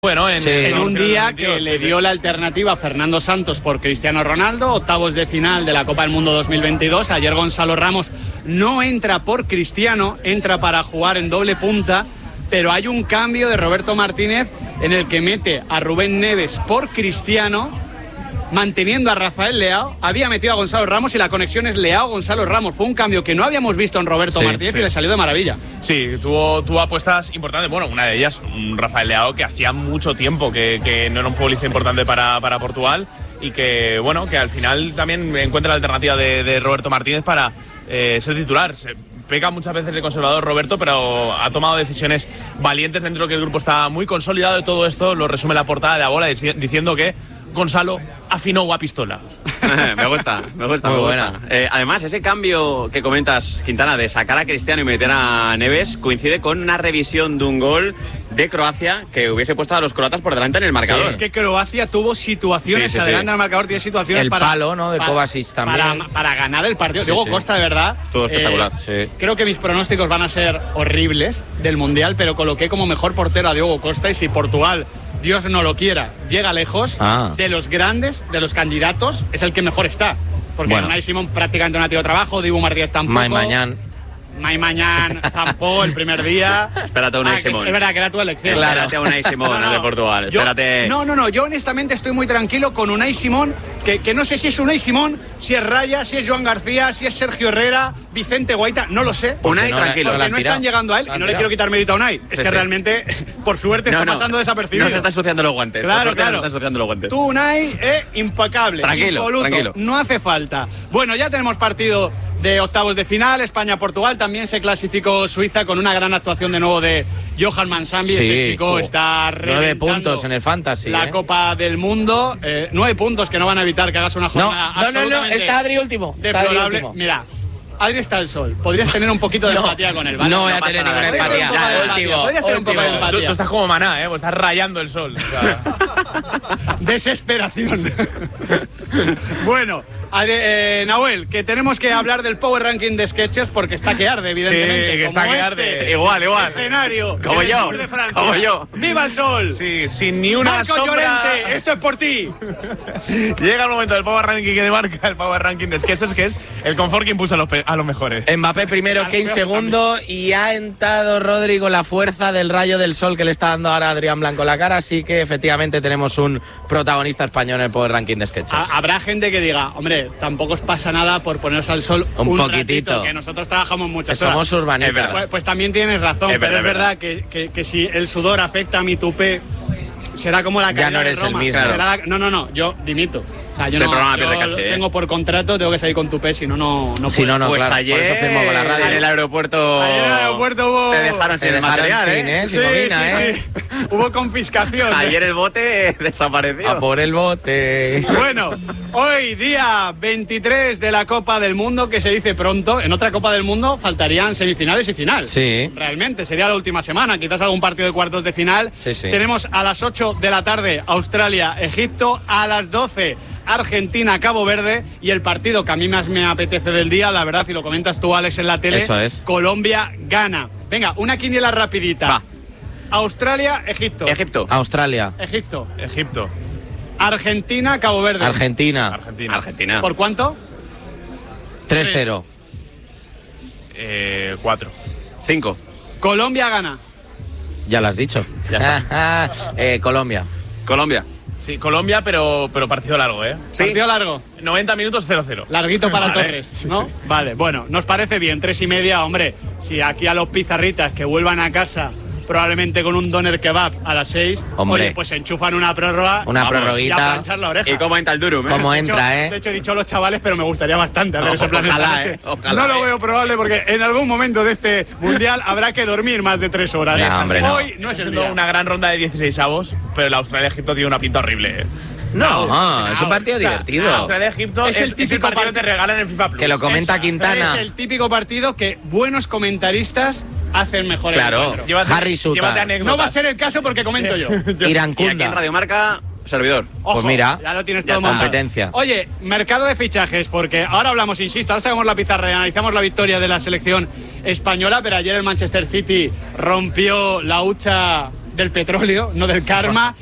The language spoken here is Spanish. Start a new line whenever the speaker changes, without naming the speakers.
Bueno, en un día que le dio la alternativa a Fernando Santos por Cristiano Ronaldo, octavos de final de la Copa del Mundo 2022. Ayer Gonzalo Ramos no entra por Cristiano, entra para jugar en doble punta, pero hay un cambio de Roberto Martínez en el que mete a Rubén Neves por Cristiano, manteniendo a Rafael Leao. Había metido a Gonzalo Ramos y la conexión es Leao-Gonzalo Ramos. Fue un cambio que no habíamos visto en Roberto Martínez y le salió de maravilla.
Sí, tuvo apuestas importantes. Bueno, una de ellas, un Rafael Leao que hacía mucho tiempo que no era un futbolista importante para Portugal y que, bueno, que al final también encuentra la alternativa de Roberto Martínez para ser titular. Peca muchas veces el conservador Roberto, pero ha tomado decisiones valientes dentro de que el grupo está muy consolidado y todo esto lo resume la portada de Abola diciendo que Gonzalo afinó a pistola.
me gusta. Muy buena. Además, ese cambio que comentas, Quintana, de sacar a Cristiano y meter a Neves, coincide con una revisión de un gol de Croacia que hubiese puesto a los croatas por delante en el marcador.
Sí, es que Croacia tuvo situaciones, adelante al marcador, tiene situaciones
el palo, ¿no? De Kovacic también.
Para ganar el partido. Diego Costa, de verdad.
Todo espectacular.
Creo que mis pronósticos van a ser horribles del Mundial, pero coloqué como mejor portero a Diego Costa, y si Portugal, Dios no lo quiera, llega lejos, de los grandes, de los candidatos, es el que mejor está. Porque Unai Simón prácticamente no ha tenido trabajo, Dibu Martínez tampoco. Mañana tampoco el primer día.
Espérate a Unai Simón.
Es verdad que era tu elección.
Claro. Espérate a Unai Simón, de Portugal. Espérate.
Yo honestamente estoy muy tranquilo con Unai Simón, que no sé si es Unai Simón, si es Raya, si es Joan García, si es Sergio Herrera, Vicente Guaita, no lo sé.
Unai, tranquilo.
Porque no están llegando a él y no le quiero quitar mérito a Unai. Es que realmente, por suerte, está pasando desapercibido.
No se está ensuciando los guantes.
Claro.
No se está ensuciando los guantes.
Tú, Unai, impecable.
Tranquilo.
No hace falta. Bueno, ya tenemos partido de octavos de final, España-Portugal. También se clasificó Suiza con una gran actuación de nuevo de Johan Mansambi. Este chico está reventando
9 puntos en el Fantasy.
La Copa del Mundo. 9 puntos que no van a evitar que hagas una jornada
No, está Adri último.
Mira, Adri está al sol. Podrías tener un poquito de empatía con él, ¿vale?
No voy a tener ninguna empatía.
Podrías tener un poco de empatía.
Tú estás como Maná, pues estás rayando el sol. O sea.
Desesperación. Bueno, Nahuel, que tenemos que hablar del Power Ranking de Sketches porque está que arde, evidentemente.
Sí, que está que arde.
Igual.
Escenario.
Como yo.
¡Viva el sol!
Sí, sin ni una
Marco
sombra.
Llorente, esto es por ti.
Llega el momento del Power Ranking que demarca el Power Ranking de Sketches, que es el confort que impulsa a los mejores.
Mbappé primero, Kane segundo, y ha entrado Rodri con la fuerza del rayo del sol que le está dando ahora a Adrián Blanco la cara, así que efectivamente tenemos un protagonista español en el Power Ranking de Sketches.
Habrá gente que diga, hombre, tampoco os pasa nada por ponerse al sol un
poquitito,
ratito, que nosotros trabajamos muchas horas.
Somos urbanistas.
Pues también tienes razón, pero es verdad que si el sudor afecta a mi tupé, será como la caída
ya no eres
de Roma.
el mismo.
No, yo dimito. O sea, yo tengo por contrato, tengo que salir con tupé, si no
pues
puedo.
Claro, ayer, por eso firmo con la radio. En el aeropuerto
hubo...
Te dejaron sin el material,
Sí. Hubo confiscación.
Ayer el bote desapareció.
A por el bote.
Bueno, hoy día 23 de la Copa del Mundo, que se dice pronto. En otra Copa del Mundo faltarían semifinales y final.
Sí.
Realmente, sería la última semana. Quizás algún partido de cuartos de final.
Sí.
Tenemos a las 8 de la tarde Australia-Egipto, a las 12 Argentina-Cabo Verde, y el partido que a mí más me apetece del día, la verdad, y lo comentas tú, Alex, en la tele,
eso es.
Colombia-Gana. Venga, una quiniela rapidita.
Va.
Australia-Egipto.
Egipto.
Australia.
Egipto. Argentina-Cabo Verde.
Argentina.
¿Por cuánto?
3-0.
4.
5.
Colombia-Gana.
Ya lo has dicho. Colombia.
Sí, Colombia, pero partido largo, ¿eh?
¿Sí? Partido largo.
90 minutos 0-0.
Larguito para Torres, ¿no?
Sí.
Vale, bueno, nos parece bien, 3:30, hombre. Si aquí a los pizarritas que vuelvan a casa probablemente con un doner kebab a las 6,
hombre,
oye, pues enchufan una prórroga.
Una prorroguita.
Y a planchar la oreja.
¿Y cómo entra el Durum?
¿Cómo entra,
De hecho, he dicho a los chavales, pero me gustaría bastante hacer ese plan esta noche.
Ojalá,
no lo veo probable porque en algún momento de este mundial habrá que dormir más de 3 horas.
No, hombre, no.
Hoy no es el
Siendo
día.
una gran ronda de 16avos, pero el Australia-Egipto tiene una pinta horrible, ¿eh?
No, es un partido divertido.
Australia-Egipto es el típico partido que te regalan en FIFA Plus.
Que lo comenta Quintana.
Es el típico partido que buenos comentaristas hacen mejor.
Claro.
Harry Suta.
No va a ser el caso porque comento yo.
Y aquí en Radio Marca, servidor.
Ojo,
pues mira,
ya lo tienes
ya
todo montado.
competencia.
Oye, mercado de fichajes, porque ahora hablamos, insisto, ahora sacamos la pizarra y analizamos la victoria de la selección española, pero ayer el Manchester City rompió la hucha del petróleo, no del karma,